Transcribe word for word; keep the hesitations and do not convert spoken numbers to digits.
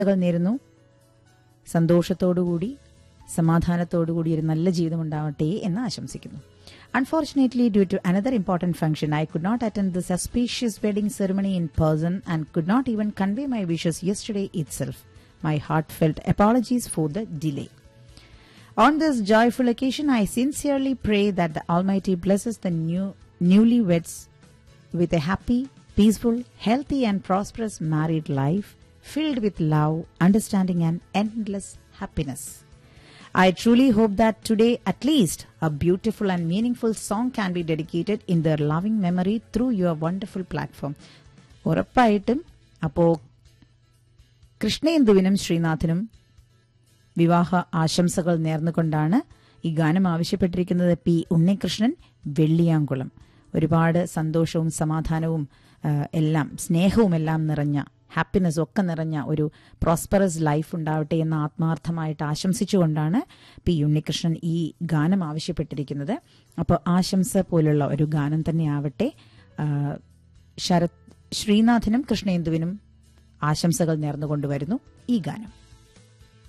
നേരുന്നു. സന്തോഷത്തോടുകൂടി സമാധാനത്തോടുകൂടി ഒരു നല്ല ജീവിതം ഉണ്ടാവട്ടെ എന്ന് ആശംസിക്കുന്നു. Unfortunately, due to another important function, I could not attend this auspicious wedding ceremony in person and could not even convey my wishes yesterday itself. My heartfelt apologies for the delay. On this joyful occasion, I sincerely pray that the Almighty blesses the new newlyweds with a happy, peaceful, healthy and prosperous married life filled with love, understanding and endless happiness. I truly hope that today at least a beautiful and meaningful song can be dedicated in their loving memory through your wonderful platform. ഉറപ്പായിട്ടും അപ്പോ കൃഷ്ണേന്ദുവിനും ശ്രീനാഥിനും വിവാഹ ആശംസകൾ നേർന്നുകൊണ്ടാണ് ഈ ഗാനം ആവശ്യപ്പെട്ടിരിക്കുന്നത്. P Unnikrishnan, Velliyamkulam. ഒരുപാട് സന്തോഷവും സമാധാനവും എല്ലാം സ്നേഹവും എല്ലാം നിറഞ്ഞ ഹാപ്പിനെസ് ഒക്കെ നിറഞ്ഞ ഒരു പ്രോസ്പെറസ് ലൈഫ് ഉണ്ടാവട്ടെ എന്ന് ആത്മാർത്ഥമായിട്ട് ആശംസിച്ചുകൊണ്ടാണ് പി ഉണ്ണികൃഷ്ണൻ ഈ ഗാനം ആവശ്യപ്പെട്ടിരിക്കുന്നത്. അപ്പോൾ ആശംസ പോലുള്ള ഒരു ഗാനം തന്നെ ആവട്ടെ. ശരത് ശ്രീനാഥിനും കൃഷ്ണേന്ദുവിനും ആശംസകൾ നേർന്നുകൊണ്ടുവരുന്നു ഈ ഗാനം.